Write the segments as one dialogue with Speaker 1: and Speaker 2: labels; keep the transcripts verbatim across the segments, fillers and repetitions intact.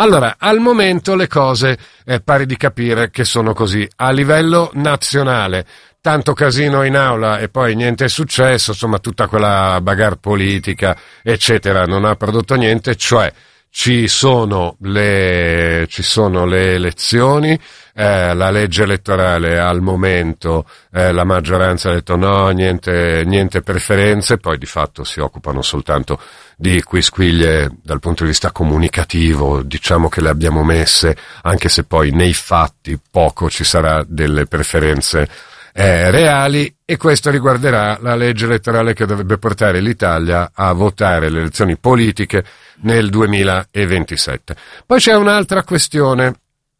Speaker 1: Allora, al momento le cose eh, pare di capire che sono così. A livello nazionale, tanto casino in aula e poi niente è successo, insomma tutta quella bagarre politica, eccetera, non ha prodotto niente, cioè ci sono le, ci sono le elezioni, eh, la legge elettorale al momento, eh, la maggioranza ha detto no, niente, niente preferenze, poi di fatto si occupano soltanto di quisquiglie dal punto di vista comunicativo, diciamo che le abbiamo messe, anche se poi nei fatti poco ci sarà delle preferenze eh, reali, e questo riguarderà la legge elettorale che dovrebbe portare l'Italia a votare le elezioni politiche nel duemilaventisette. Poi c'è un'altra questione,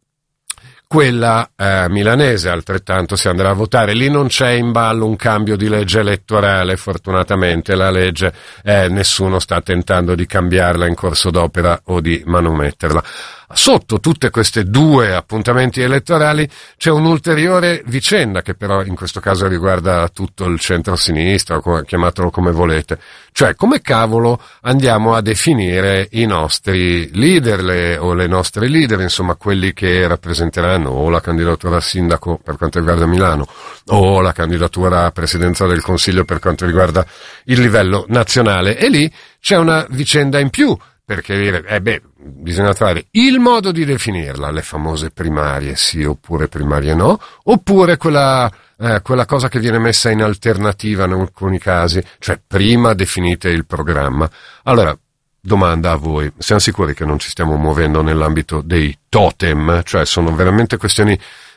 Speaker 1: quella eh, milanese, altrettanto si andrà a votare, lì non c'è in ballo un cambio di legge elettorale, fortunatamente la legge eh, nessuno sta tentando di cambiarla in corso d'opera o di manometterla. Sotto tutte queste due appuntamenti elettorali c'è un'ulteriore vicenda che però in questo caso riguarda tutto il centro-sinistra, chiamatelo come volete, cioè come cavolo andiamo a definire i nostri leader le, o le nostre leader, insomma quelli che rappresenteranno o la candidatura a sindaco per quanto riguarda Milano o la candidatura a presidenza del Consiglio per quanto riguarda il livello nazionale, e lì c'è una vicenda in più, perché dire, eh beh, bisogna trovare il modo di definirla, le famose primarie sì oppure primarie no, oppure quella, eh, quella cosa che viene messa in alternativa in alcuni casi, cioè prima definite il programma. Allora, domanda a voi, siamo sicuri che non ci stiamo muovendo nell'ambito dei totem, cioè sono veramente questioni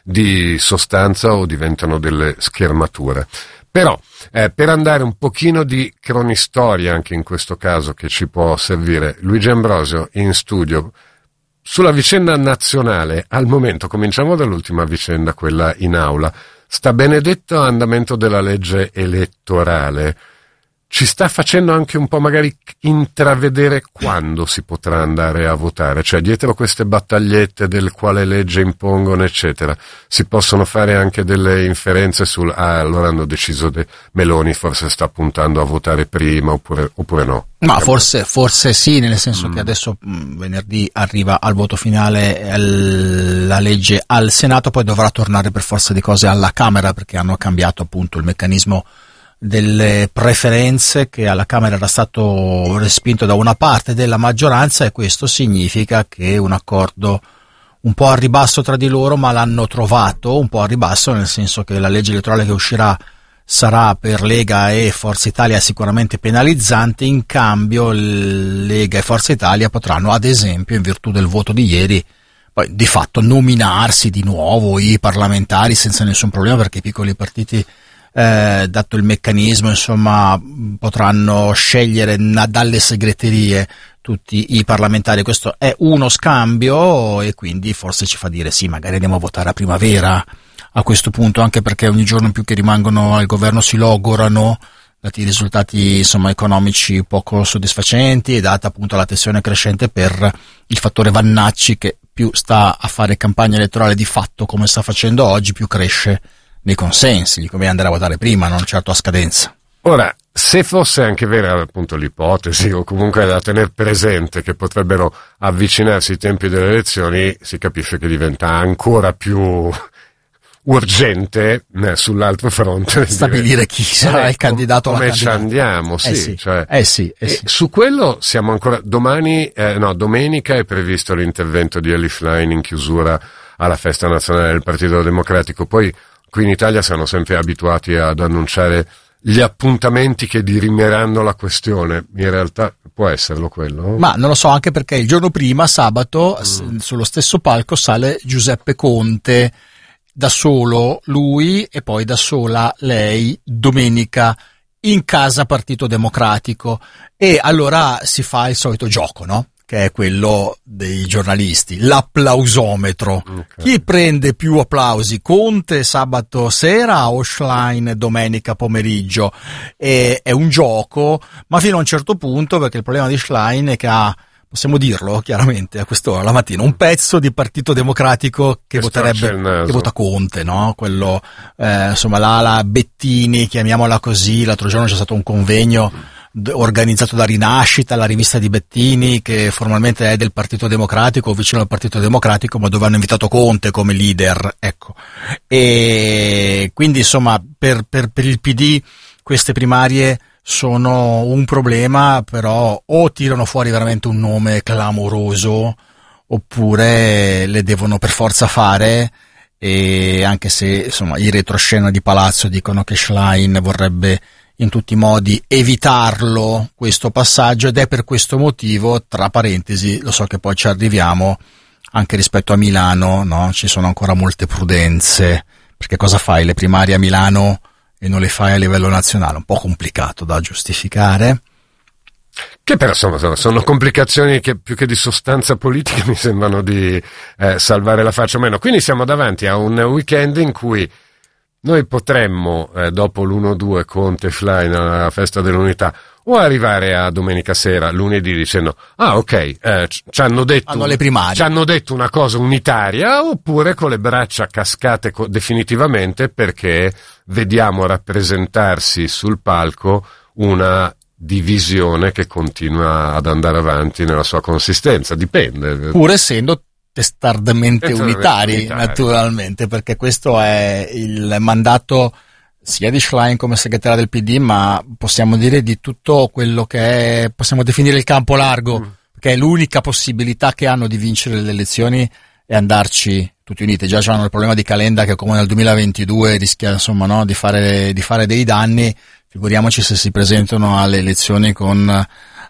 Speaker 1: di sostanza o diventano delle schermature? Però, eh, per andare un pochino di cronistoria anche in questo caso che ci può servire, Luigi Ambrosio in studio sulla vicenda nazionale. Al momento cominciamo dall'ultima vicenda, quella in aula. Sta benedetto andamento della legge elettorale ci sta facendo anche un po' magari intravedere quando si potrà andare a votare, cioè dietro queste battagliette del quale legge impongono eccetera si possono fare anche delle inferenze sul ah allora hanno deciso de Meloni forse sta puntando a votare prima oppure, oppure no.
Speaker 2: Ma forse, forse sì, nel senso mm. che adesso mh, venerdì arriva al voto finale el, la legge al Senato, poi dovrà tornare per forza di cose alla Camera perché hanno cambiato appunto il meccanismo delle preferenze che alla Camera era stato respinto da una parte della maggioranza, e questo significa che un accordo un po' a ribasso tra di loro, ma l'hanno trovato un po' a ribasso, nel senso che la legge elettorale che uscirà sarà per Lega e Forza Italia sicuramente penalizzante. In cambio Lega e Forza Italia potranno, ad esempio, in virtù del voto di ieri, poi di fatto nominarsi di nuovo i parlamentari senza nessun problema, perché i piccoli partiti Eh, dato il meccanismo, insomma, potranno scegliere na- dalle segreterie tutti i parlamentari. Questo è uno scambio e quindi forse ci fa dire sì, magari andiamo a votare a primavera a questo punto, anche perché ogni giorno in più che rimangono al governo si logorano, dati i risultati insomma economici poco soddisfacenti e data appunto la tensione crescente per il fattore Vannacci, che più sta a fare campagna elettorale di fatto come sta facendo oggi, più cresce nei consensi, gli conviene andare a votare prima, non certo a scadenza.
Speaker 1: Ora, se fosse anche vera appunto l'ipotesi, o comunque da tenere presente che potrebbero avvicinarsi i tempi delle elezioni, si capisce che diventa ancora più urgente eh, sull'altro fronte
Speaker 2: stabilire dire, chi sarà eh, il candidato
Speaker 1: come
Speaker 2: alla
Speaker 1: ci andiamo, sì,
Speaker 2: eh sì,
Speaker 1: cioè,
Speaker 2: eh sì, eh sì.
Speaker 1: Su quello siamo ancora domani, eh, no, domenica è previsto l'intervento di Elif Line in chiusura alla festa nazionale del Partito Democratico. Poi qui in Italia siamo sempre abituati ad annunciare gli appuntamenti che dirimeranno la questione, in realtà può esserlo quello?
Speaker 2: Ma non lo so, anche perché il giorno prima, sabato, mm. sullo stesso palco sale Giuseppe Conte, da solo lui e poi da sola lei, domenica, in casa Partito Democratico, e allora si fa il solito gioco, no? Che è quello dei giornalisti, l'applausometro. Okay. Chi prende più applausi, Conte sabato sera o Schlein domenica pomeriggio? E, è un gioco, ma fino a un certo punto, perché il problema di Schlein è che ha, possiamo dirlo chiaramente a quest'ora la mattina, un pezzo di Partito Democratico che, che voterebbe, che vota Conte, no? Quello, eh, insomma, l'ala Bettini, chiamiamola così. L'altro giorno c'è stato un convegno d- organizzato da Rinascita, la rivista di Bettini, che formalmente è del Partito Democratico o vicino al Partito Democratico, ma dove hanno invitato Conte come leader, ecco. E quindi insomma per, per, per il P D queste primarie sono un problema, però o tirano fuori veramente un nome clamoroso oppure le devono per forza fare, e anche se insomma i retroscena di Palazzo dicono che Schlein vorrebbe in tutti i modi evitarlo questo passaggio, ed è per questo motivo, tra parentesi, lo so che poi ci arriviamo, anche rispetto a Milano, no, ci sono ancora molte prudenze, perché cosa fai, le primarie a Milano e non le fai a livello nazionale? Un po' complicato da giustificare.
Speaker 1: Che però sono, sono complicazioni che più che di sostanza politica mi sembrano di eh, salvare la faccia o meno. Quindi siamo davanti a un weekend in cui noi potremmo, eh, dopo l'uno due Conte Schlein alla festa dell'unità, o arrivare a domenica sera, lunedì, dicendo ah ok, eh, ci hanno detto,
Speaker 2: hanno le primarie,
Speaker 1: ci hanno detto una cosa unitaria, oppure con le braccia cascate co- definitivamente, perché vediamo rappresentarsi sul palco una divisione che continua ad andare avanti nella sua consistenza, dipende.
Speaker 2: Pur essendo testardamente unitari,
Speaker 1: unitari,
Speaker 2: naturalmente, perché questo è il mandato sia di Schlein come segretario del P D, ma possiamo dire di tutto quello che è, possiamo definire il campo largo, mm. perché è l'unica possibilità che hanno di vincere le elezioni e andarci tutti uniti. Già hanno il problema di Calenda, che come nel duemilaventidue rischia insomma no, di fare di fare dei danni, figuriamoci se si presentano alle elezioni con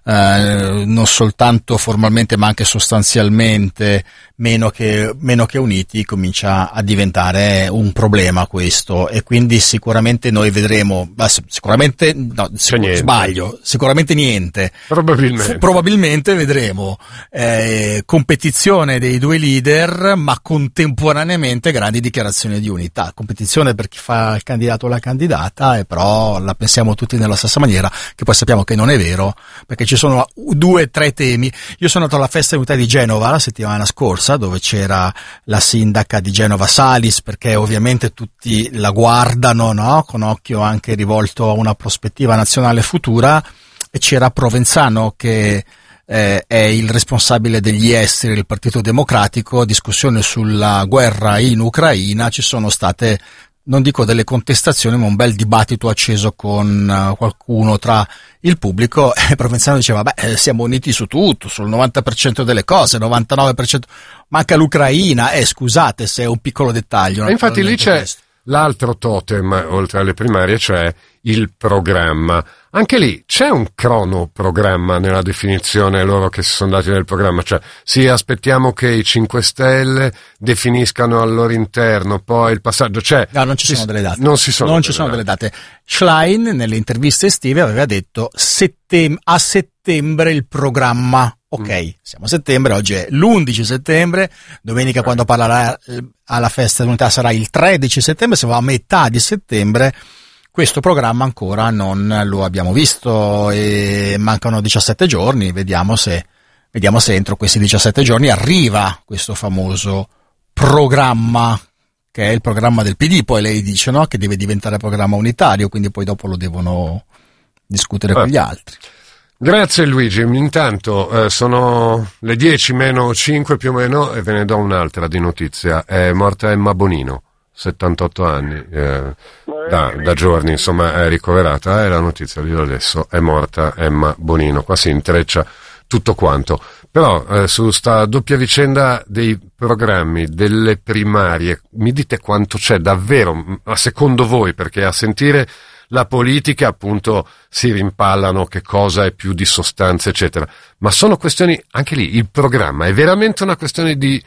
Speaker 2: eh, non soltanto formalmente ma anche sostanzialmente meno che meno che uniti. Comincia a diventare un problema questo, e quindi sicuramente noi vedremo, sicuramente no, sicur- sbaglio, sicuramente niente,
Speaker 1: probabilmente,
Speaker 2: probabilmente vedremo eh, competizione dei due leader, ma contemporaneamente grandi dichiarazioni di unità, competizione per chi fa il candidato o la candidata, e però la pensiamo tutti nella stessa maniera, che poi sappiamo che non è vero, perché ci sono due o tre temi. Io sono andato alla festa dell'unità di Genova la settimana scorsa, dove c'era la sindaca di Genova Salis, perché ovviamente tutti la guardano, no? Con occhio anche rivolto a una prospettiva nazionale futura, e c'era Provenzano che eh, è il responsabile degli esteri del Partito Democratico, discussione sulla guerra in Ucraina, ci sono state, non dico delle contestazioni, ma un bel dibattito acceso con uh, qualcuno tra il pubblico, e Provenzano diceva, beh, siamo uniti su tutto, sul novanta per cento delle cose, novantanove per cento, manca l'Ucraina, eh, scusate se è un piccolo dettaglio.
Speaker 1: E infatti lì c'è
Speaker 2: questo.
Speaker 1: L'altro totem, oltre alle primarie, cioè il programma. Anche lì c'è un cronoprogramma nella definizione loro che si sono dati nel programma, cioè sì, aspettiamo che i cinque Stelle definiscano al loro interno poi il passaggio, cioè
Speaker 2: no, non ci sono delle date,
Speaker 1: non, si sono,
Speaker 2: non
Speaker 1: delle
Speaker 2: ci sono
Speaker 1: date.
Speaker 2: delle date. Schlein nelle interviste estive aveva detto settem- a settembre il programma. Ok, mm. siamo a settembre, oggi è l'undici settembre, domenica quando parlerà alla festa dell'unità sarà il tredici settembre, siamo a metà di settembre, questo programma ancora non lo abbiamo visto e mancano diciassette giorni, vediamo se, vediamo se entro questi diciassette giorni arriva questo famoso programma, che è il programma del P D, poi lei dice no, che deve diventare programma unitario, quindi poi dopo lo devono discutere eh. con gli altri.
Speaker 1: Grazie Luigi, intanto eh, sono le dieci meno cinque più o meno e ve ne do un'altra di notizia. È morta Emma Bonino, settantotto anni, eh, da, da giorni insomma è ricoverata, è la notizia di adesso, è morta Emma Bonino, qua si intreccia tutto quanto. Però eh, su sta doppia vicenda dei programmi, delle primarie, mi dite quanto c'è davvero, a secondo voi, perché a sentire la politica appunto si rimpallano che cosa è più di sostanza eccetera, ma sono questioni, anche lì il programma è veramente una questione di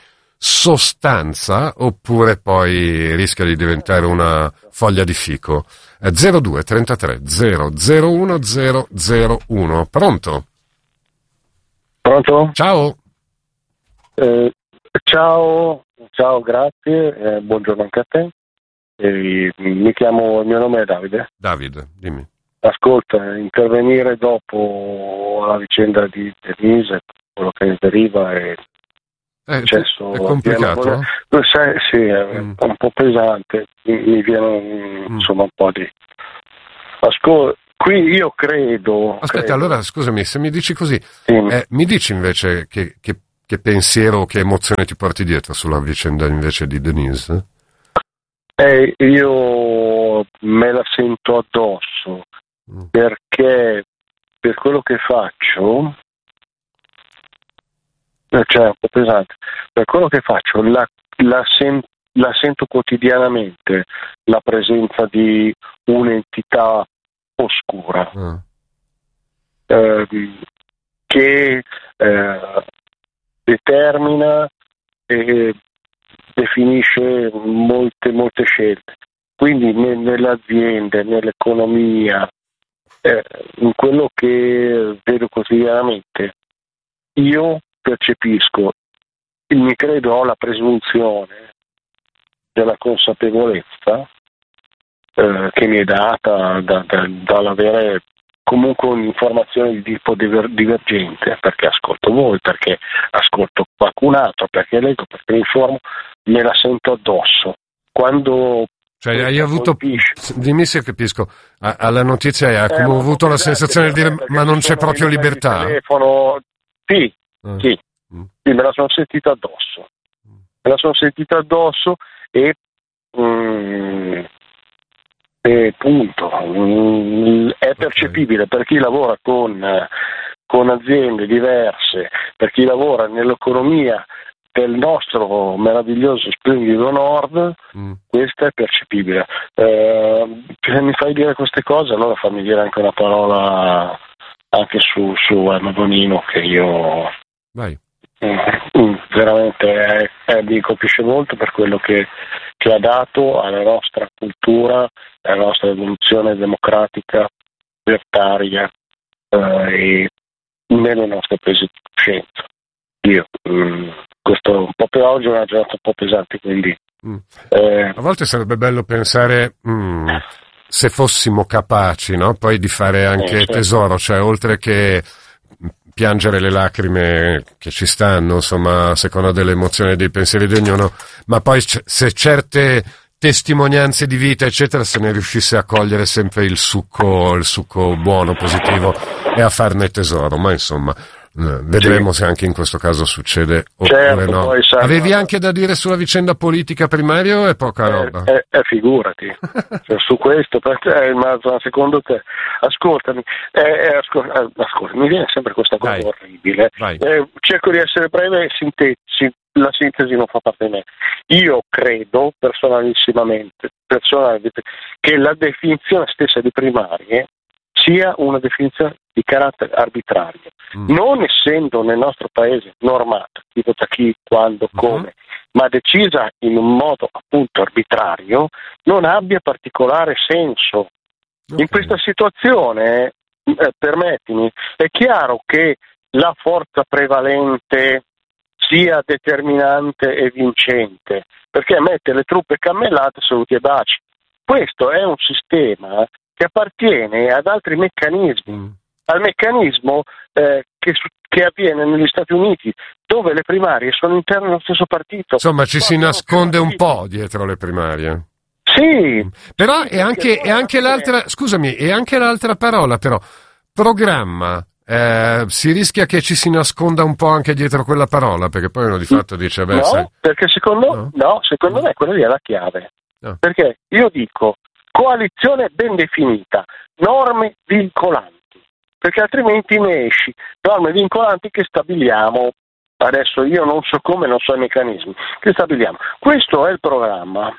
Speaker 1: sostanza oppure poi rischia di diventare una foglia di fico? eh, zero due trentatré zero zero uno zero zero uno. Pronto?
Speaker 3: Pronto?
Speaker 1: Ciao.
Speaker 3: Eh, ciao, ciao, grazie, eh, buongiorno anche a te. Eh, mi chiamo, il mio nome è Davide.
Speaker 1: Davide, dimmi.
Speaker 3: Ascolta, intervenire dopo la vicenda di Denise, quello che ne deriva è
Speaker 1: È, è complicato?
Speaker 3: Pieno, sì, sì, è mm. un po' pesante, mi viene insomma un po' di... Ascolta, qui io credo...
Speaker 1: Aspetta,
Speaker 3: credo.
Speaker 1: allora scusami, se mi dici così,
Speaker 3: Sì.
Speaker 1: eh, mi dici invece che, che, che pensiero, che emozione ti porti dietro sulla vicenda invece di Denise?
Speaker 3: Eh, io me la sento addosso, mm. perché per quello che faccio, cioè un po' pesante, per quello che faccio la, la, sen- la sento quotidianamente la presenza di un'entità oscura mm. eh, che eh, determina e definisce molte molte scelte, quindi ne, nelle aziende, nell'economia, eh, in quello che vedo quotidianamente, io percepisco, mi credo, ho la presunzione della consapevolezza eh, che mi è data da, da, dall'avere comunque un'informazione di tipo diver- divergente, perché ascolto voi, perché ascolto qualcun altro, perché leggo, perché mi informo, me la sento addosso. Quando
Speaker 1: cioè hai avuto,
Speaker 3: colpisce,
Speaker 1: dimmi se capisco, alla notizia hai come eh, avuto la sensazione di dire ma non c'è proprio libertà?
Speaker 3: Telefono, sì, eh. sì, mm. sì, me la sono sentita addosso, me la sono sentita addosso e mm, E punto. È percepibile per chi lavora con, con aziende diverse, per chi lavora nell'economia del nostro meraviglioso splendido nord, mm. questo è percepibile. Eh, se mi fai dire queste cose, allora fammi dire anche una parola anche su, su Anno Bonino, che io
Speaker 1: Vai.
Speaker 3: Mm, veramente eh, mi colpisce molto per quello che, che ha dato alla nostra cultura, alla nostra evoluzione democratica, libertaria eh, e nelle nostre prese di coscienza. Io, mm, questo un po' per oggi è una giornata un po' pesante, quindi
Speaker 1: mm. eh, a volte sarebbe bello pensare mm, se fossimo capaci, no? Poi di fare anche eh, tesoro, cioè oltre che piangere le lacrime che ci stanno, insomma, a seconda delle emozioni e dei pensieri di ognuno, ma poi c- se certe testimonianze di vita, eccetera, se ne riuscisse a cogliere sempre il succo, il succo buono, positivo, e a farne tesoro, ma insomma, eh, vedremo sì. se anche in questo caso succede oppure certo, no. Sai, Avevi no, anche da dire sulla vicenda politica primaria o è poca
Speaker 3: eh,
Speaker 1: roba?
Speaker 3: Eh, eh, figurati, cioè, su questo, perché, ma secondo te, ascoltami, eh, eh, ascol- eh, ascoltami, mi viene sempre questa cosa Dai. orribile, eh, cerco di essere breve e sintetici, la sintesi non fa parte di me. Io credo personalissimamente, personalmente che la definizione stessa di primarie sia una definizione di carattere arbitrario, mm. non essendo nel nostro paese normata chi vota chi, quando, come, mm-hmm. ma decisa in un modo appunto arbitrario, non abbia particolare senso. Okay. In questa situazione, eh, permettimi, è chiaro che la forza prevalente sia determinante e vincente, perché mette le truppe cammellate, saluti e baci. Questo è un sistema che appartiene ad altri meccanismi, mm. al meccanismo eh, che, che avviene negli Stati Uniti, dove le primarie sono interne allo stesso partito.
Speaker 1: Insomma, ci si nasconde un po' dietro le primarie.
Speaker 3: Sì.
Speaker 1: Però è anche, è anche l'altra, scusami, è anche l'altra parola, però, programma. Eh, si rischia che ci si nasconda un po' anche dietro quella parola, perché poi uno di fatto dice beh,
Speaker 3: no,
Speaker 1: sai...
Speaker 3: perché secondo, no? No, secondo no. me quella lì è la chiave, no. Perché io dico coalizione ben definita, norme vincolanti, perché altrimenti ne esci, norme vincolanti che stabiliamo, adesso io non so come, non so i meccanismi, che stabiliamo, questo è il programma,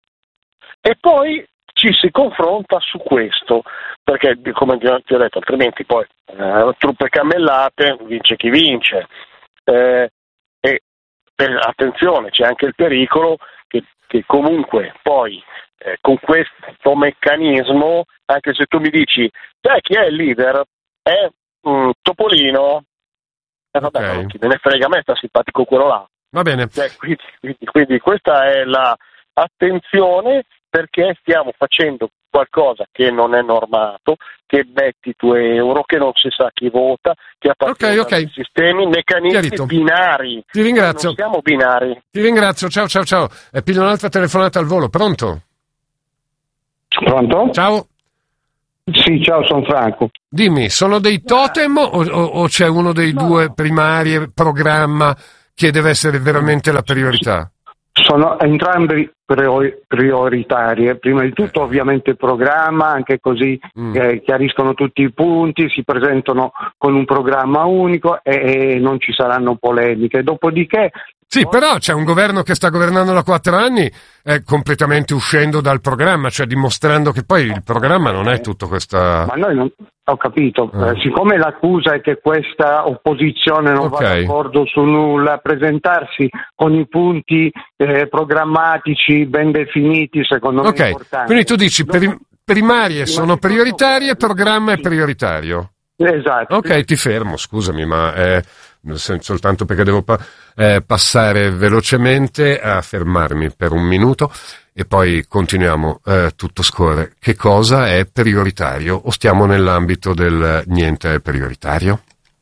Speaker 3: e poi ci si confronta su questo, perché come ti ho detto, altrimenti poi eh, truppe cammellate, vince chi vince, eh, e eh, attenzione, c'è anche il pericolo che, che comunque poi eh, con questo meccanismo, anche se tu mi dici sai chi è il leader, è mm, Topolino, eh, vabbè, okay. non chi me ne frega, a me sta simpatico quello là,
Speaker 1: va bene,
Speaker 3: cioè, quindi, quindi, quindi questa è la attenzione, perché stiamo facendo qualcosa che non è normato, che metti due euro, che non si sa chi vota, che appartiene okay, okay. a sistemi, meccanismi Chiarito. binari.
Speaker 1: Ti ringrazio.
Speaker 3: Non siamo binari.
Speaker 1: Ti ringrazio, ciao ciao ciao. E piglio un'altra telefonata al volo, pronto?
Speaker 4: Pronto?
Speaker 1: Ciao.
Speaker 4: Sì, ciao, sono Franco.
Speaker 1: Dimmi, sono dei totem o, o, o c'è uno dei no. due primari programma che deve essere veramente la priorità?
Speaker 4: Sono entrambi prioritarie. Prima di tutto ovviamente il programma, anche così mm. eh, chiariscono tutti i punti, si presentano con un programma unico e, e non ci saranno polemiche. Dopodiché
Speaker 1: Sì, però c'è un governo che sta governando da quattro anni eh, completamente uscendo dal programma, cioè dimostrando che poi il programma non è tutto questa...
Speaker 4: Ma noi non... Ho capito,
Speaker 1: eh.
Speaker 4: eh, siccome l'accusa è che questa opposizione non okay. va d'accordo su nulla, presentarsi con i punti eh, programmatici ben definiti, secondo
Speaker 1: okay.
Speaker 4: me è importante.
Speaker 1: Quindi tu dici prim- primarie sono prioritarie, programma è prioritario.
Speaker 4: Esatto.
Speaker 1: Ok, ti fermo, scusami, ma eh, soltanto perché devo pa- eh, passare velocemente a fermarmi per un minuto e poi continuiamo, eh, tutto scorre. Che cosa è prioritario o stiamo nell'ambito del niente è prioritario?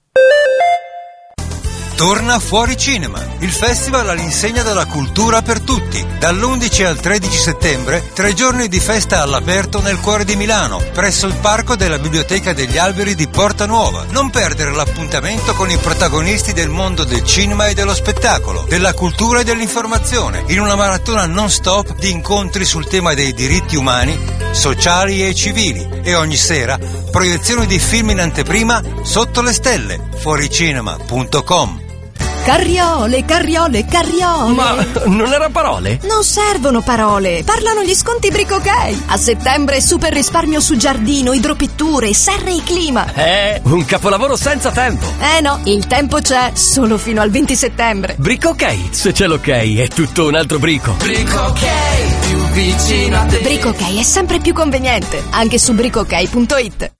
Speaker 5: Torna Fuori Cinema, il festival all'insegna della cultura per tutti. Dall'undici al tredici settembre, tre giorni di festa all'aperto nel cuore di Milano, presso il parco della Biblioteca degli Alberi di Porta Nuova. Non perdere l'appuntamento con i protagonisti del mondo del cinema e dello spettacolo, della cultura e dell'informazione, in una maratona non stop di incontri sul tema dei diritti umani, sociali e civili. E ogni sera, proiezioni di film in anteprima sotto le stelle. fuoricinema punto com.
Speaker 6: Carriole, carriole, carriole.
Speaker 7: Ma non era parole?
Speaker 6: Non servono parole, parlano gli sconti Brico Ok. A settembre super risparmio su giardino, idropitture, serre e clima.
Speaker 7: Eh, un capolavoro senza tempo.
Speaker 6: Eh no, il tempo c'è, solo fino al venti settembre.
Speaker 7: Brico Ok, se c'è l'ok è tutto un altro brico.
Speaker 8: Brico Ok, più vicino a te.
Speaker 6: Brico Ok è sempre più conveniente, anche su brico ok punto it.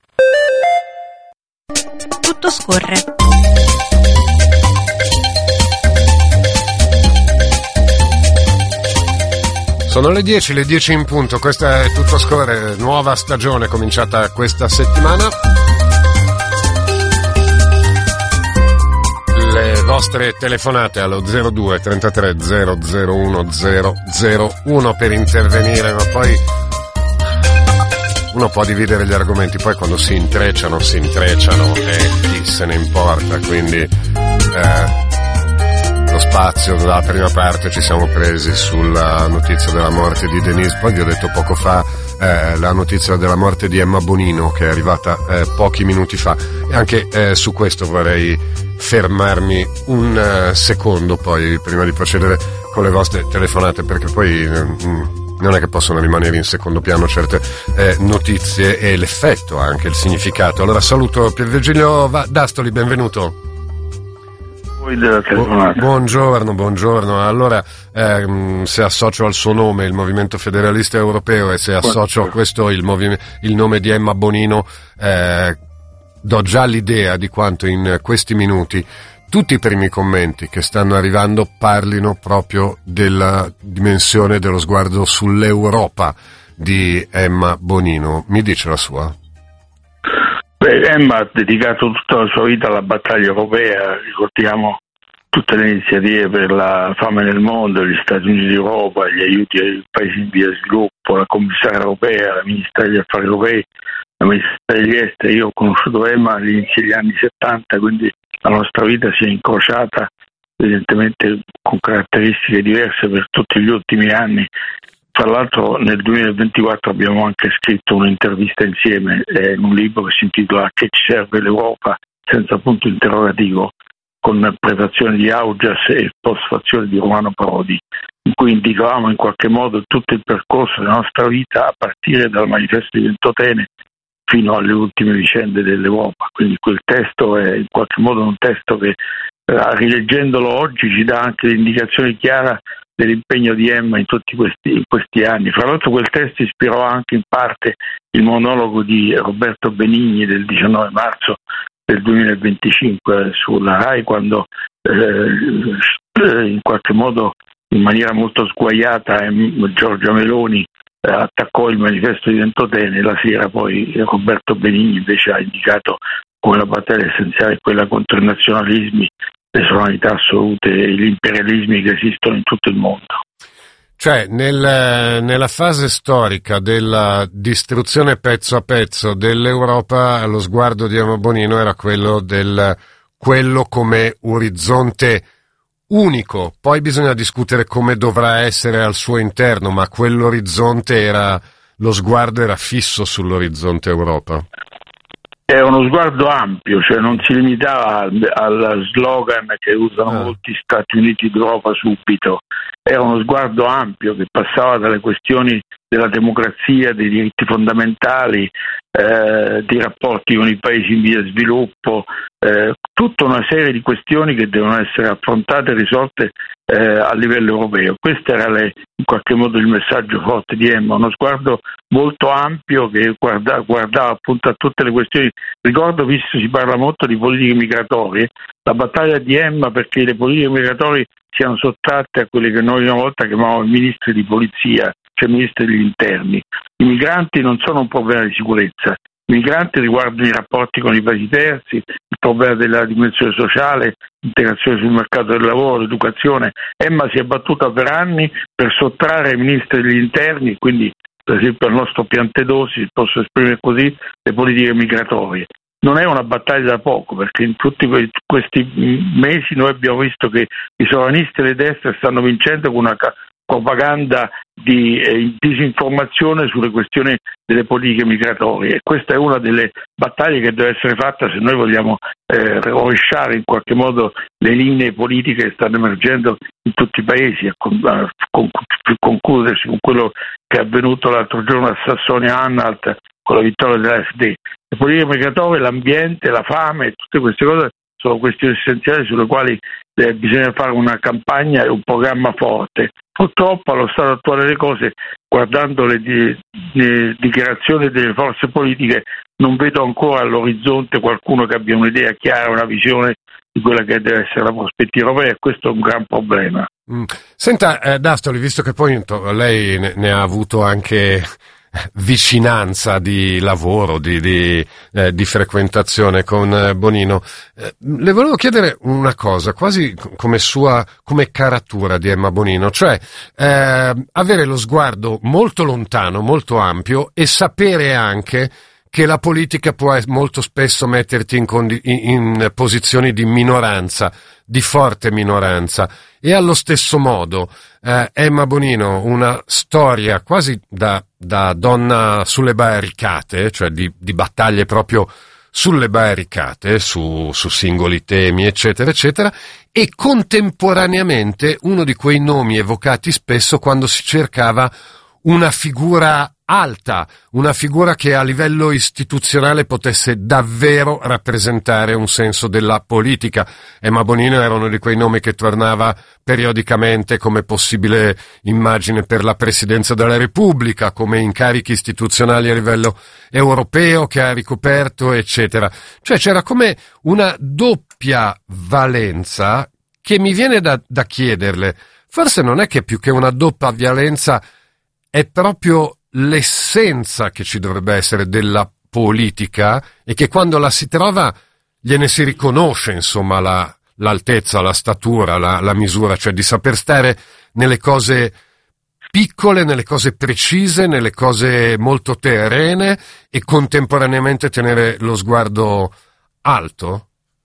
Speaker 9: Tutto scorre.
Speaker 1: Sono le dieci, le dieci in punto, questa è Tutto Scorre, nuova stagione cominciata questa settimana. Le vostre telefonate allo zero due trentatré zero zero uno zero zero uno per intervenire, ma poi uno può dividere gli argomenti, poi quando si intrecciano, si intrecciano e chi se ne importa, quindi... Eh, lo spazio della prima parte ci siamo presi sulla notizia della morte di Denise, poi vi ho detto poco fa eh, la notizia della morte di Emma Bonino che è arrivata eh, pochi minuti fa e anche eh, su questo vorrei fermarmi un uh, secondo poi prima di procedere con le vostre telefonate, perché poi mm, non è che possono rimanere in secondo piano certe eh, notizie e l'effetto, anche il significato. Allora saluto Pier Virgilio D'Astoli, benvenuto. Bu- buongiorno, buongiorno. Allora, ehm, se associo al suo nome il Movimento Federalista Europeo e se associo a questo il, movi- il nome di Emma Bonino, eh, do già l'idea di quanto in questi minuti tutti i primi commenti che stanno arrivando parlino proprio della dimensione dello sguardo sull'Europa di Emma Bonino. Mi dice la sua?
Speaker 10: Beh, Emma ha dedicato tutta la sua vita alla battaglia europea, ricordiamo tutte le iniziative per la fame nel mondo, gli Stati Uniti d'Europa, gli aiuti ai paesi in via di sviluppo, la commissaria europea, la ministra degli affari europei, la ministra degli esteri. Io ho conosciuto Emma all'inizio degli anni settanta, quindi la nostra vita si è incrociata evidentemente con caratteristiche diverse per tutti gli ultimi anni. Tra l'altro nel duemilaventiquattro abbiamo anche scritto un'intervista insieme, eh, un libro che si intitola Che ci serve l'Europa, senza punto interrogativo, con prefazione di Augias e postfazione di Romano Prodi, in cui indicavamo in qualche modo tutto il percorso della nostra vita a partire dal manifesto di Ventotene fino alle ultime vicende dell'Europa. Quindi quel testo è in qualche modo un testo che, eh, rileggendolo oggi, ci dà anche l'indicazione chiara dell'impegno di Emma in tutti questi, in questi anni. Fra l'altro quel testo ispirò anche in parte il monologo di Roberto Benigni del diciannove marzo del duemilaventicinque sulla RAI, quando eh, in qualche modo in maniera molto sguaiata Giorgia Meloni eh, attaccò il manifesto di Ventotene. La sera poi Roberto Benigni invece ha indicato come la battaglia essenziale è quella contro i nazionalismi, le sovranità assolute e gli imperialismi che esistono in tutto il mondo.
Speaker 1: Cioè, nel, nella fase storica della distruzione pezzo a pezzo dell'Europa, lo sguardo di Emma Bonino era quello del quello come orizzonte unico. Poi bisogna discutere come dovrà essere al suo interno, ma quell'orizzonte era, lo sguardo era fisso sull'orizzonte Europa.
Speaker 10: È uno sguardo ampio, cioè non si limitava al, al slogan che usano ah. molti Stati Uniti d'Europa subito. Era uno sguardo ampio che passava dalle questioni della democrazia, dei diritti fondamentali, eh, dei rapporti con i paesi in via di sviluppo, eh, tutta una serie di questioni che devono essere affrontate e risolte eh, a livello europeo. Questo era le, in qualche modo il messaggio forte di Emma, uno sguardo molto ampio che guarda, guardava appunto a tutte le questioni. Ricordo, visto si parla molto di politiche migratorie, la battaglia di Emma perché le politiche migratorie siano sottratte a quelle che noi una volta chiamavamo ministri di polizia, cioè ministri degli interni. I migranti non sono un problema di sicurezza, i migranti riguardano i rapporti con i paesi terzi, il problema della dimensione sociale, integrazione sul mercato del lavoro, l'educazione. Emma si è battuta per anni per sottrarre ai ministri degli interni, quindi per esempio al nostro Piantedosi, posso esprimere così, le politiche migratorie. Non è una battaglia da poco, perché in tutti questi mesi noi abbiamo visto che i sovranisti e le destre stanno vincendo con una propaganda di eh, disinformazione sulle questioni delle politiche migratorie, e questa è una delle battaglie che deve essere fatta se noi vogliamo eh, rovesciare in qualche modo le linee politiche che stanno emergendo in tutti i paesi, a con, a con, concludersi con quello che è avvenuto l'altro giorno a Sassonia-Anhalt con la vittoria dell'A F D. Le politiche migratorie, l'ambiente, la fame, tutte queste cose sono questioni essenziali sulle quali eh, bisogna fare una campagna e un programma forte. Purtroppo allo stato attuale delle cose, guardando le, di, le dichiarazioni delle forze politiche, non vedo ancora all'orizzonte qualcuno che abbia un'idea chiara, una visione di quella che deve essere la prospettiva europea, e questo è un gran problema.
Speaker 1: Mm. Senta, eh, D'Astoli, visto che poi lei ne, ne ha avuto anche vicinanza di lavoro, di, di, eh, di frequentazione con eh, Bonino, eh, le volevo chiedere una cosa, quasi come sua, come caratura di Emma Bonino, cioè eh, avere lo sguardo molto lontano, molto ampio, e sapere anche che la politica può molto spesso metterti in, condi- in posizioni di minoranza, di forte minoranza, e allo stesso modo eh, Emma Bonino, una storia quasi da, da donna sulle barricate, cioè di, di battaglie proprio sulle barricate, su, su singoli temi, eccetera, eccetera, e contemporaneamente uno di quei nomi evocati spesso quando si cercava una figura alta, una figura che a livello istituzionale potesse davvero rappresentare un senso della politica. Emma Bonino era uno di quei nomi che tornava periodicamente come possibile immagine per la Presidenza della Repubblica, come incarichi istituzionali a livello europeo che ha ricoperto, eccetera. Cioè c'era come una doppia valenza che mi viene da, da chiederle. Forse non è che più che una doppia valenza è proprio l'essenza che ci dovrebbe essere della politica, e che quando la si trova gliene si riconosce, insomma, la, l'altezza, la statura, la, la misura, cioè di saper stare nelle cose piccole, nelle cose precise, nelle cose molto terrene, e contemporaneamente tenere lo sguardo alto?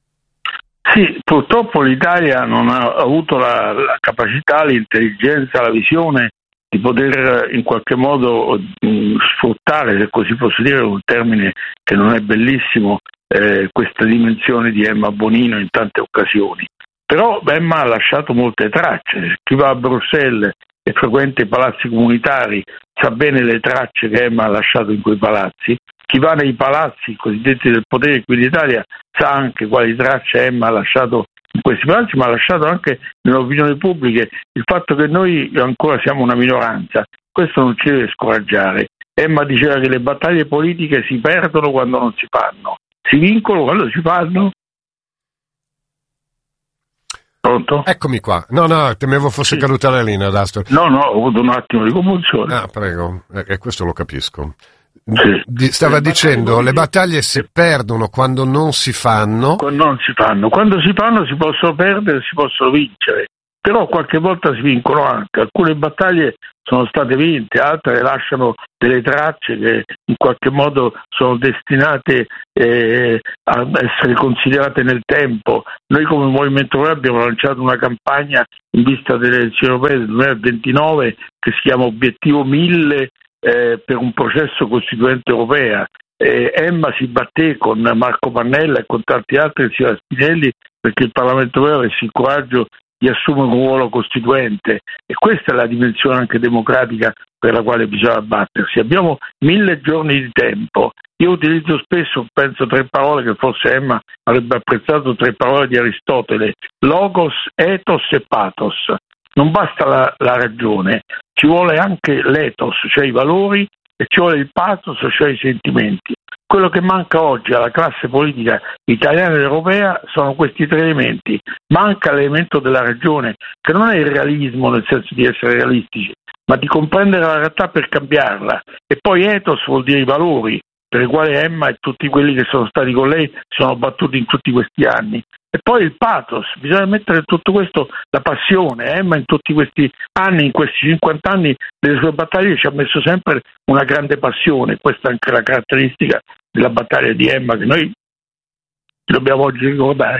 Speaker 10: Sì, purtroppo l'Italia non ha avuto la, la capacità, l'intelligenza, la visione di poter in qualche modo mh, sfruttare, se così posso dire, un termine che non è bellissimo, eh, questa dimensione di Emma Bonino in tante occasioni. Però Emma ha lasciato molte tracce. Chi va a Bruxelles e frequenta i palazzi comunitari sa bene le tracce che Emma ha lasciato in quei palazzi. Chi va nei palazzi cosiddetti del potere qui in Italia sa anche quali tracce Emma ha lasciato in questi palazzi, ma ha lasciato anche nell'opinione pubblica il fatto che noi ancora siamo una minoranza. Questo non ci deve scoraggiare. Emma diceva che le battaglie politiche si perdono quando non si fanno, si vincono quando si fanno. Pronto?
Speaker 1: Eccomi qua. No, no, temevo fosse sì. caduta la linea, D'Astoli.
Speaker 10: No, no, ho avuto un attimo di commozione.
Speaker 1: Ah, prego, e eh, questo lo capisco. Sì. Stava le dicendo, le battaglie si perdono quando non si fanno.
Speaker 10: Quando non si fanno. Quando si fanno si possono perdere, si possono vincere. però qualche volta si vincono anche. Alcune battaglie sono state vinte, altre lasciano delle tracce che in qualche modo sono destinate eh, a essere considerate nel tempo. Noi come Movimento Europeo abbiamo lanciato una campagna in vista delle elezioni europee del duemilaventinove che si chiama Obiettivo mille eh, per un processo costituente europea. Eh, Emma si batté con Marco Pannella e con tanti altri, Silvia Spinelli, perché il Parlamento europeo avesse il coraggio di assumere un ruolo costituente, e questa è la dimensione anche democratica per la quale bisogna battersi. Abbiamo mille giorni di tempo. Io utilizzo spesso, penso, tre parole che forse Emma avrebbe apprezzato, tre parole di Aristotele: logos, ethos e pathos. Non basta la, la ragione, ci vuole anche l'ethos, cioè i valori, e ci vuole il pathos, cioè i sentimenti. Quello che manca oggi alla classe politica italiana ed europea sono questi tre elementi. Manca l'elemento della ragione, che non è il realismo nel senso di essere realistici, ma di comprendere la realtà per cambiarla. E poi ethos vuol dire i valori, per i quali Emma e tutti quelli che sono stati con lei sono battuti in tutti questi anni. E poi il pathos, bisogna mettere in tutto questo la passione. Emma in tutti questi anni, in questi cinquanta anni delle sue battaglie, ci ha messo sempre una grande passione. Questa è anche la caratteristica della battaglia di Emma che noi dobbiamo oggi ricordare.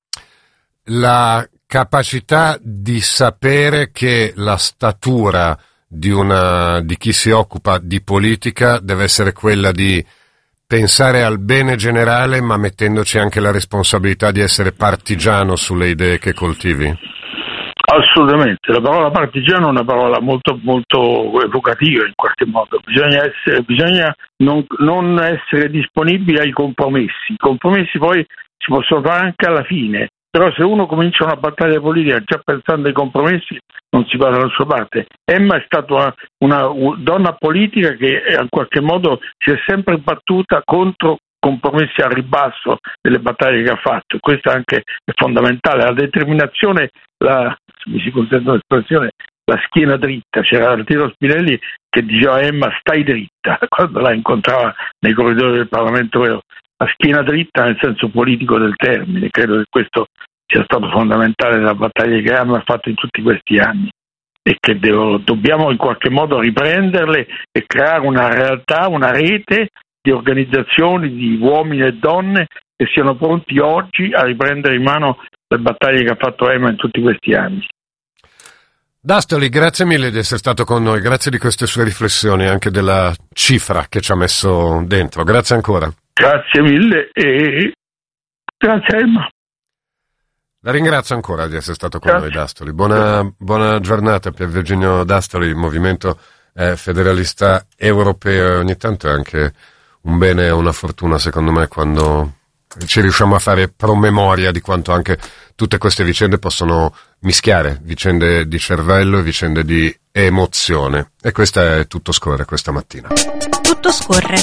Speaker 1: La capacità di sapere che la statura di, una, di chi si occupa di politica deve essere quella di pensare al bene generale, ma mettendoci anche la responsabilità di essere partigiano sulle idee che coltivi?
Speaker 10: Assolutamente, la parola partigiano è una parola molto molto evocativa in qualche modo. Bisogna essere, bisogna non, non essere disponibili ai compromessi. I compromessi poi si possono fare anche alla fine, però se uno comincia una battaglia politica già pensando ai compromessi non si va dalla sua parte. Emma è stata una, una, una donna politica che in qualche modo si è sempre battuta contro compromessi al ribasso delle battaglie che ha fatto. Questo anche è fondamentale. La determinazione, la, se mi si consente l'espressione, la schiena dritta. C'era Arturo Spinelli che diceva a Emma stai dritta quando la incontrava nei corridoi del Parlamento europeo. La schiena dritta nel senso politico del termine. Credo che questo sia stato fondamentale nella battaglia che Emma ha fatto in tutti questi anni, e che devo, dobbiamo in qualche modo riprenderle e creare una realtà, una rete di organizzazioni, di uomini e donne che siano pronti oggi a riprendere in mano le battaglie che ha fatto Emma in tutti questi anni.
Speaker 1: Dastoli, grazie mille di essere stato con noi, grazie di queste sue riflessioni, anche della cifra che ci ha messo dentro. Grazie ancora.
Speaker 10: Grazie mille e grazie Emma.
Speaker 1: La ringrazio ancora di essere stato con
Speaker 10: grazie.
Speaker 1: noi, Dastoli. Buona, buona giornata per Virginio Dastoli, Movimento eh, Federalista Europeo. Ogni tanto è anche un bene e una fortuna, secondo me, quando ci riusciamo a fare promemoria di quanto anche tutte queste vicende possono mischiare, vicende di cervello e vicende di emozione. E questa è Tutto Scorre questa mattina.
Speaker 6: Tutto scorre.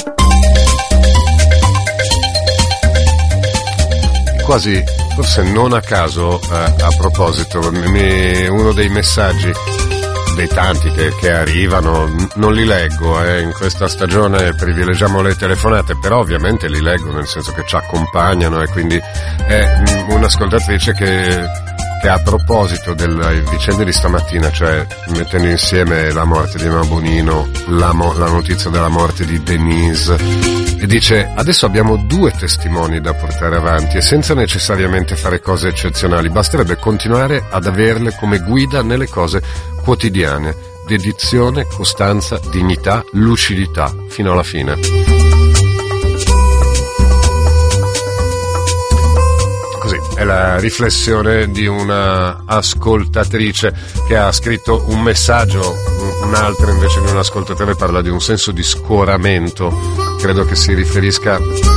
Speaker 1: Quasi, forse non a caso, eh, a proposito, mi, uno dei messaggi, dei tanti che, che arrivano, n- non li leggo, eh, in questa stagione privilegiamo le telefonate, però ovviamente li leggo nel senso che ci accompagnano, e quindi è un'ascoltatrice che, che a proposito delle vicende di stamattina, cioè mettendo insieme la morte di Emma Bonino, la, mo- la notizia della morte di Denise, e dice: adesso abbiamo due testimoni da portare avanti e senza necessariamente fare cose eccezionali, basterebbe continuare ad averle come guida nelle cose quotidiane: dedizione, costanza, dignità, lucidità fino alla fine. Così è la riflessione di una ascoltatrice che ha scritto un messaggio. Un altro invece di un ascoltatore parla di un senso di scoramento, credo che si riferisca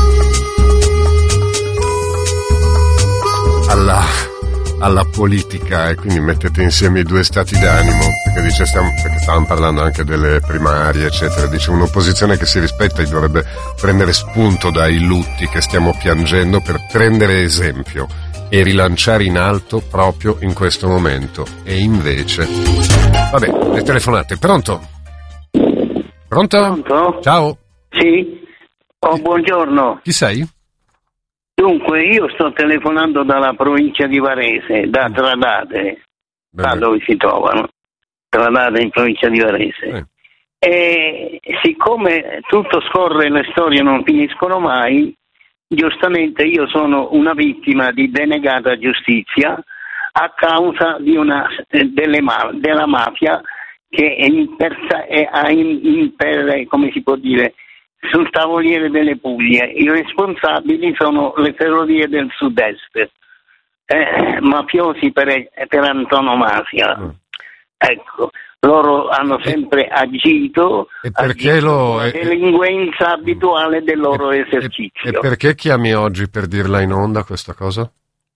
Speaker 1: alla, alla politica, e quindi mettete insieme i due stati d'animo, perché dice stiamo, perché stavamo parlando anche delle primarie eccetera, dice un'opposizione che si rispetta e dovrebbe prendere spunto dai lutti che stiamo piangendo per prendere esempio e rilanciare in alto proprio in questo momento. E invece vabbè, le telefonate. Pronto? Pronto?
Speaker 9: Pronto?
Speaker 1: Ciao.
Speaker 9: Sì. Oh, buongiorno.
Speaker 1: Chi sei?
Speaker 9: Dunque, io sto telefonando dalla provincia di Varese, da Tradate. là dove si trovano, tradate in provincia di Varese. Eh. E siccome tutto scorre e le storie non finiscono mai, giustamente io sono una vittima di denegata giustizia a causa di una delle, della mafia che è in, è in, in per, come si può dire, sul tavoliere delle Puglie. I responsabili sono le ferrovie del sud-est, eh, mafiosi per, per antonomasia. Mm. Ecco, loro hanno sempre agito,
Speaker 1: e perché
Speaker 9: agito
Speaker 1: lo,
Speaker 9: la delinquenza e, abituale del loro
Speaker 1: e,
Speaker 9: esercizio.
Speaker 1: E, e perché chiami oggi per dirla in onda questa cosa?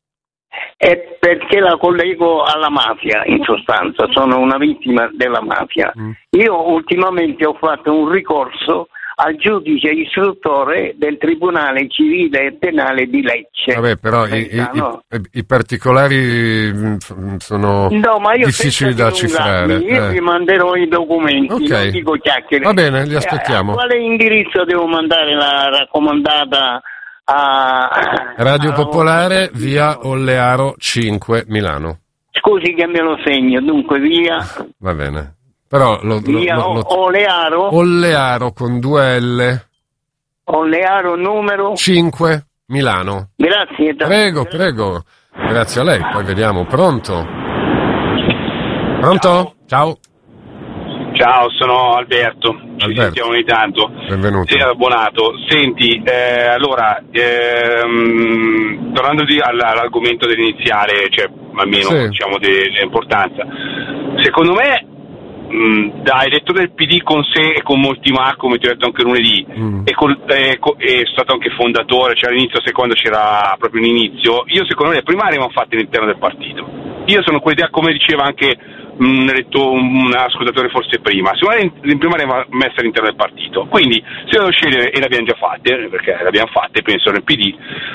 Speaker 9: È perché la collego alla mafia, in sostanza, sono una vittima della mafia. Mm. Io ultimamente ho fatto un ricorso al giudice istruttore del Tribunale Civile e Penale di Lecce.
Speaker 1: Vabbè, però i, i, no? i, i particolari sono no, ma io difficili da cifrare.
Speaker 9: Io eh. vi manderò i documenti,
Speaker 1: okay.
Speaker 9: non dico chiacchiere.
Speaker 1: Va bene, li aspettiamo.
Speaker 9: A quale indirizzo devo mandare la raccomandata? A
Speaker 1: Radio Popolare, via Ollearo cinque, Milano.
Speaker 9: Scusi che me lo segno, dunque via...
Speaker 1: Va bene. Però lo,
Speaker 9: via
Speaker 1: lo, lo,
Speaker 9: Olearo
Speaker 1: Ollearo con due L.
Speaker 9: Ollearo numero
Speaker 1: cinque, Milano.
Speaker 9: Grazie.
Speaker 1: Prego, prego. Grazie a lei. Poi vediamo. Pronto? Pronto? Ciao.
Speaker 11: Ciao, sono Alberto. Ci
Speaker 1: Alberto.
Speaker 11: sentiamo ogni tanto.
Speaker 1: Benvenuto.
Speaker 11: Sì, abbonato. Senti, eh, allora, ehm, tornando di, all'argomento dell'iniziale, cioè almeno sì. diciamo dell'importanza. Secondo me mh, da elettore del P D con sé e con molti ma, come ti ho detto anche lunedì, mm. e, col, e, e sono stato anche fondatore, cioè all'inizio, secondo c'era proprio l'inizio, io secondo me le primarie vanno fatte all'interno del partito. Io sono quell'idea, come diceva anche un, eletto, un ascoltatore forse prima, secondo me le primarie vanno messe all'interno del partito, quindi se devo scegliere, e le abbiamo già fatte, perché le abbiamo fatte, penso nel P D,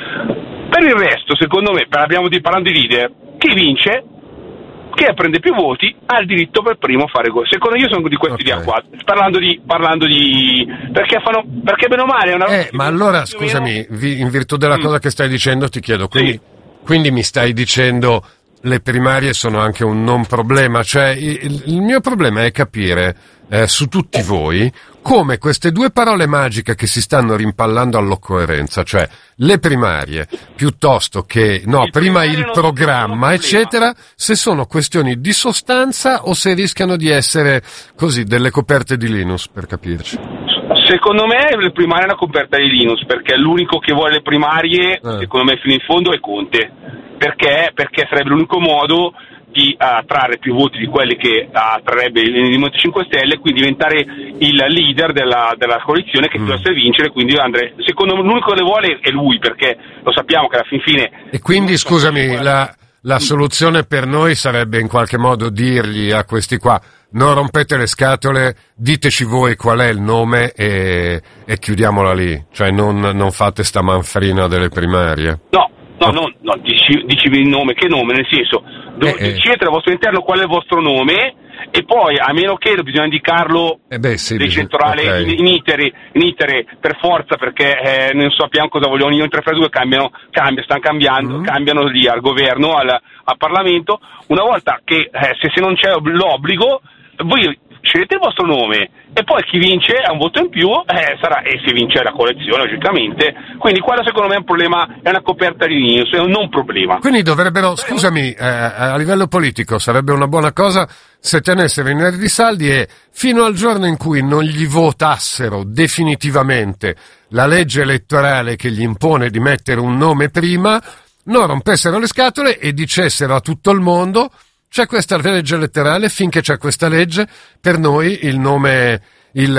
Speaker 11: per il resto, secondo me, parliamo di, parlando di leader, chi vince, chi prende più voti, ha il diritto per primo a fare gol. Secondo me io sono di questi okay. idea qua, parlando di, parlando di perché fanno, perché bene o male è una
Speaker 1: eh, ma allora scusami, vi, in virtù della mm. cosa che stai dicendo ti chiedo, quindi, sì. quindi mi stai dicendo le primarie sono anche un non problema, cioè il, il mio problema è capire eh, su tutti voi come queste due parole magiche che si stanno rimpallando all'occorrenza, cioè le primarie piuttosto che no, il prima il programma eccetera, se sono questioni di sostanza o se rischiano di essere così delle coperte di Linus, per capirci.
Speaker 11: Secondo me le primarie è una coperta di Linus, perché l'unico che vuole le primarie, eh. secondo me fino in fondo, è Conte. Perché? Perché sarebbe l'unico modo di attrarre più voti di quelli che attrarrebbe il Movimento cinque Stelle, quindi diventare il leader della, della coalizione che mm. dovesse vincere, quindi Andre, secondo me l'unico che le vuole è lui, perché lo sappiamo che alla fin fine...
Speaker 1: E quindi scusami, la, la soluzione per noi sarebbe in qualche modo dirgli a questi qua: non rompete le scatole, diteci voi qual è il nome e, e chiudiamola lì, cioè non, non fate sta manfrina delle primarie.
Speaker 11: No. No, no, no, dici, dici il nome, che nome? Nel senso, do, eh, decidete al vostro interno qual è il vostro nome e poi, a meno che bisogna indicarlo
Speaker 1: eh beh, sì,
Speaker 11: decentrale
Speaker 1: okay.
Speaker 11: in, in, itere, in itere per forza, perché eh, non sappiamo cosa vogliono, ogni tre per due cambiano, cambia, stanno cambiando, mm-hmm. cambiano lì al governo, al, al Parlamento. Una volta che, eh, se, se non c'è l'obbligo, voi scegliete il vostro nome e poi chi vince ha un voto in più eh, sarà, e si vince la coalizione logicamente, quindi quello secondo me è un problema, è una coperta di Linus, è un non problema.
Speaker 1: Quindi dovrebbero, scusami, eh, a livello politico sarebbe una buona cosa se tenessero i nervi saldi e fino al giorno in cui non gli votassero definitivamente la legge elettorale che gli impone di mettere un nome prima, non rompessero le scatole e dicessero a tutto il mondo: c'è questa legge elettorale, finché c'è questa legge, per noi il nome, il,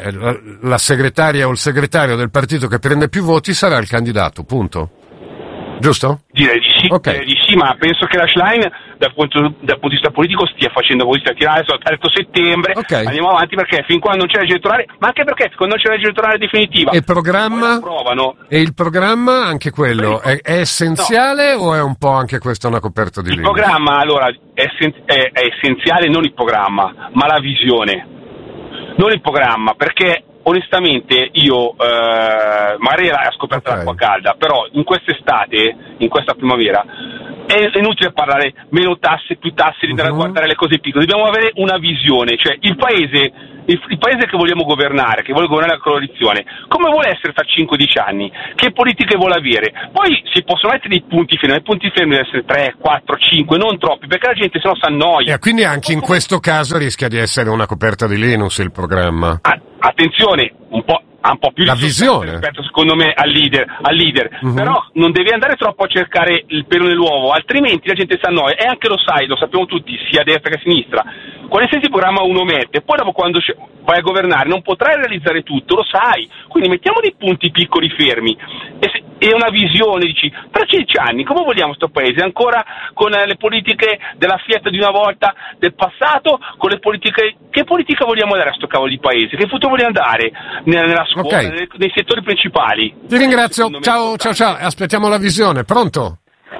Speaker 1: la segretaria o il segretario del partito che prende più voti sarà il candidato, punto. Giusto?
Speaker 11: Direi di sì, okay. direi di sì, ma penso che la Schlein dal punto, dal punto di vista politico stia facendo così, stia tirando, ha detto settembre, okay. andiamo avanti, perché fin quando non c'è legge elettorale, ma anche perché quando non c'è legge elettorale definitiva.
Speaker 1: E il programma? E il programma, anche quello, è, è essenziale no. o è un po' anche questa una coperta di linea?
Speaker 11: Il programma, allora, è, è, è essenziale non il programma, ma la visione. Non il programma, perché onestamente io eh, magari ha scoperto okay. l'acqua calda, però in quest'estate, in questa primavera, è inutile parlare meno tasse, più tasse, andare uh-huh. a guardare le cose piccole, dobbiamo avere una visione, cioè il paese, il, il paese che vogliamo governare, che vuole governare la coalizione, come vuole essere tra cinque dieci anni, che politiche vuole avere, poi si possono mettere dei punti fermi, i punti fermi devono essere tre, quattro, cinque, non troppi, perché la gente se no si annoia.
Speaker 1: E quindi anche in questo caso rischia di essere una coperta di Linus il programma.
Speaker 11: Ah, attenzione, un po'. Ha un po' più
Speaker 1: la visione
Speaker 11: rispetto secondo me al leader, al leader. Uh-huh. Però non devi andare troppo a cercare il pelo nell'uovo, altrimenti la gente si annoia, e anche lo sai, lo sappiamo tutti, sia a destra che a sinistra, qualsiasi programma uno mette, poi dopo quando vai a governare non potrai realizzare tutto, lo sai, quindi mettiamo dei punti piccoli fermi e, se, e una visione, dici, tra dieci anni come vogliamo sto paese? Ancora con le politiche della Fiat di una volta, del passato, con le politiche, che politica vogliamo dare a sto cavolo di paese? Che futuro vogliamo dare nella, nella scuola, okay. nei, nei settori principali?
Speaker 1: Ti ringrazio, ciao, ciao, ciao, aspettiamo la visione, pronto?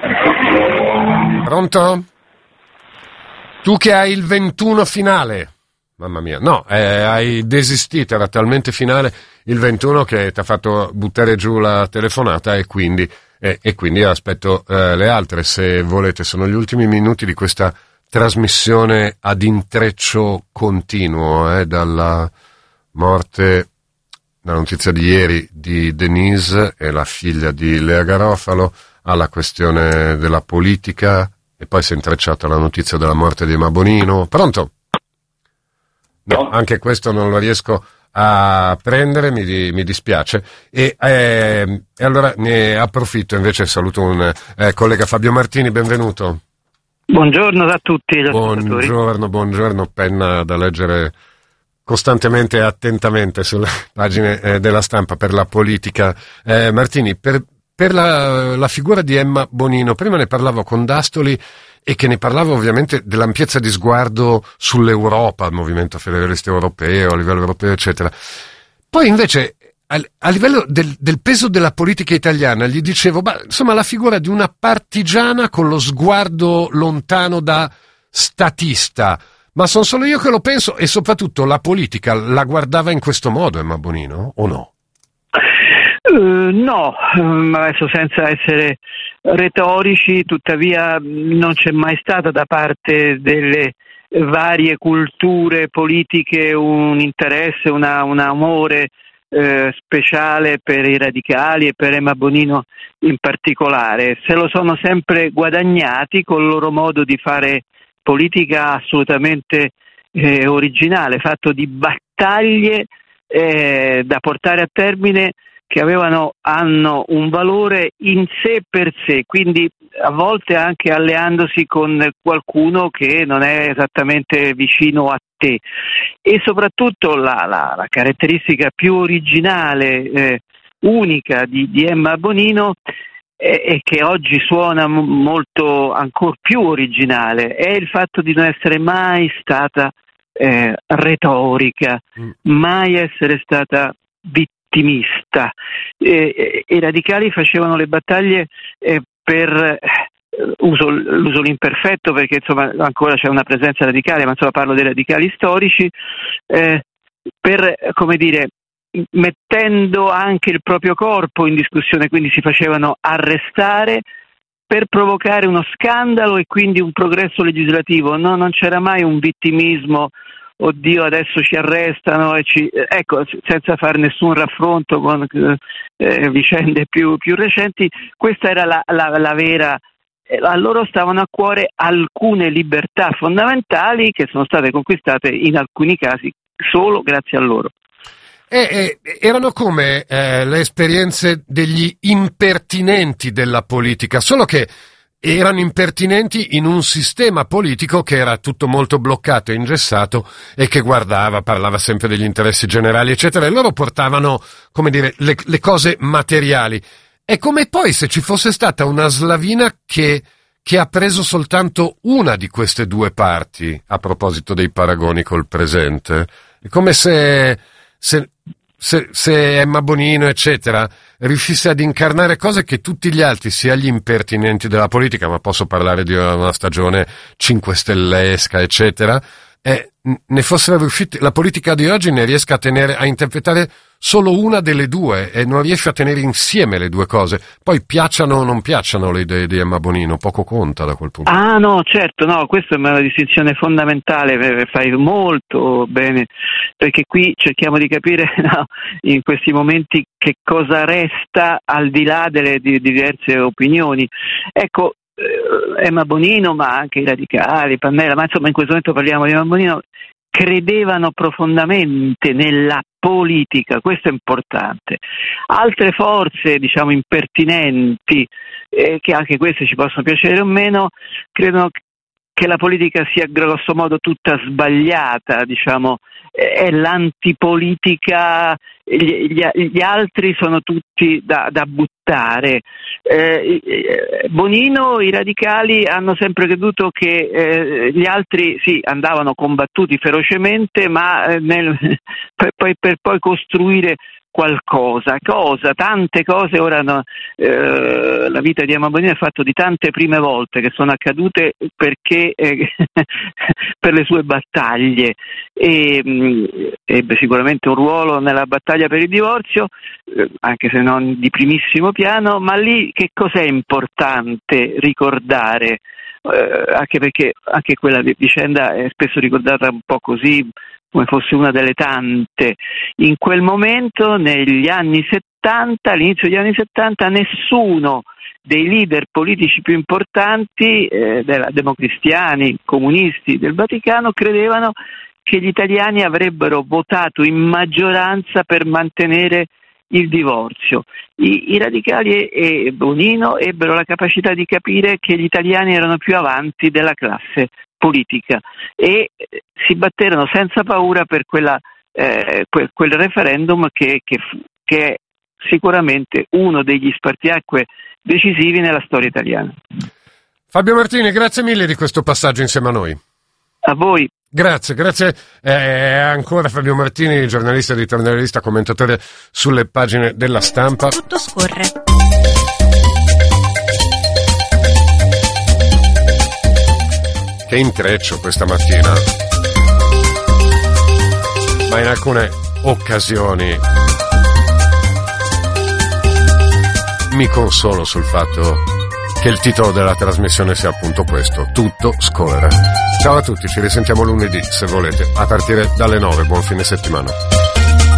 Speaker 1: Pronto? Tu che hai il ventuno finale, mamma mia, no, eh, hai desistito, era talmente finale il ventuno che ti ha fatto buttare giù la telefonata e quindi, eh, e quindi aspetto eh, le altre, se volete, sono gli ultimi minuti di questa trasmissione ad intreccio continuo, eh, dalla morte, la notizia di ieri di Denise e la figlia di Lea Garofalo, alla questione della politica, e poi si è intrecciata la notizia della morte di Emma Bonino. Pronto? No, anche questo non lo riesco a prendere, mi, di, mi dispiace. E, eh, e allora ne approfitto, invece saluto un eh, collega Fabio Martini, benvenuto.
Speaker 12: Buongiorno a tutti.
Speaker 1: Buongiorno, buongiorno, penna da leggere costantemente e attentamente sulle pagine eh, della Stampa per la politica. Eh, Martini, per... Per la, la figura di Emma Bonino, prima ne parlavo con D'Astoli e che ne parlavo ovviamente dell'ampiezza di sguardo sull'Europa, il movimento federalista europeo, a livello europeo, eccetera. Poi invece, a, a livello del, del peso della politica italiana, gli dicevo, bah, insomma, la figura di una partigiana con lo sguardo lontano da statista. Ma sono solo io che lo penso, e soprattutto la politica la guardava in questo modo Emma Bonino, o no?
Speaker 12: Uh, no, um, adesso senza essere retorici, tuttavia non c'è mai stata da parte delle varie culture politiche un interesse, una, un amore eh, speciale per i radicali e per Emma Bonino in particolare. Se lo sono sempre guadagnati col loro modo di fare politica assolutamente eh, originale, fatto di battaglie eh, da portare a termine, che avevano, hanno un valore in sé per sé, quindi a volte anche alleandosi con qualcuno che non è esattamente vicino a te. E soprattutto la, la, la caratteristica più originale, eh, unica di, di Emma Bonino, e eh, che oggi suona m- molto ancor più originale, è il fatto di non essere mai stata eh, retorica, mm. mai essere stata vittima. Ottimista. Eh, I radicali facevano le battaglie eh, per eh, uso l'uso l'imperfetto, perché insomma ancora c'è una presenza radicale, ma insomma parlo dei radicali storici, eh, per, come dire, mettendo anche il proprio corpo in discussione, quindi si facevano arrestare per provocare uno scandalo e quindi un progresso legislativo. No, non c'era mai un vittimismo, oddio adesso ci arrestano, e ci, ecco, senza fare nessun raffronto con eh, vicende più, più recenti. Questa era la, la, la vera, eh, a loro stavano a cuore alcune libertà fondamentali che sono state conquistate in alcuni casi solo grazie a loro.
Speaker 1: E, e, erano come eh, le esperienze degli impertinenti della politica, solo che erano impertinenti in un sistema politico che era tutto molto bloccato e ingessato e che guardava, parlava sempre degli interessi generali, eccetera, e loro portavano, come dire, le, le cose materiali. È come poi se ci fosse stata una slavina che, che ha preso soltanto una di queste due parti, a proposito dei paragoni col presente. È come se, se Se, se Emma Bonino, eccetera, riuscisse ad incarnare cose che tutti gli altri, sia gli impertinenti della politica, ma posso parlare di una stagione cinque stellesca, eccetera, eh, ne fossero riusciti, la politica di oggi ne riesca a tenere, a interpretare solo una delle due e non riesce a tenere insieme le due cose. Poi piacciono o non piacciono le idee di Emma Bonino, poco conta da quel punto.
Speaker 12: Ah no, certo, no, questa è una distinzione fondamentale, fai molto bene, perché qui cerchiamo di capire no, in questi momenti che cosa resta al di là delle di diverse opinioni. Ecco, eh, Emma Bonino, ma anche i radicali, Pannella, ma insomma in questo momento parliamo di Emma Bonino, credevano profondamente nella politica, questo è importante. Altre forze, diciamo, impertinenti, eh, che anche queste ci possono piacere o meno, credono che la politica sia grosso modo tutta sbagliata, diciamo, è l'antipolitica, gli, gli, gli altri sono tutti da, da buttare. Eh, Bonino, i radicali hanno sempre creduto che eh, gli altri sì andavano combattuti ferocemente, ma eh, nel, per, poi, per poi costruire qualcosa, cosa, tante cose. Ora no, eh, la vita di Emma Bonino è fatta di tante prime volte che sono accadute perché eh, per le sue battaglie, e mh, ebbe sicuramente un ruolo nella battaglia per il divorzio, eh, anche se non di primissimo piano, ma lì che cos'è importante ricordare? Eh, anche perché anche quella vicenda è spesso ricordata un po' così, come fosse una delle tante. In quel momento, negli anni settanta, all'inizio degli anni settanta, nessuno dei leader politici più importanti, eh, della democristiani, comunisti del Vaticano, credevano che gli italiani avrebbero votato in maggioranza per mantenere il divorzio. I, i radicali e, e Bonino ebbero la capacità di capire che gli italiani erano più avanti della classe politica e si batterono senza paura per quella, eh, quel, quel referendum che, che, che è sicuramente uno degli spartiacque decisivi nella storia italiana.
Speaker 1: Fabio Martini, grazie mille di questo passaggio insieme a noi.
Speaker 12: A voi.
Speaker 1: Grazie, grazie eh, ancora Fabio Martini, giornalista, editorialista, commentatore sulle pagine della Stampa.
Speaker 6: Tutto scorre.
Speaker 1: Che intreccio questa mattina, ma in alcune occasioni mi consolo sul fatto che il titolo della trasmissione sia appunto questo: tutto scorre. Ciao a tutti, ci risentiamo lunedì se volete a partire dalle nove, buon fine settimana.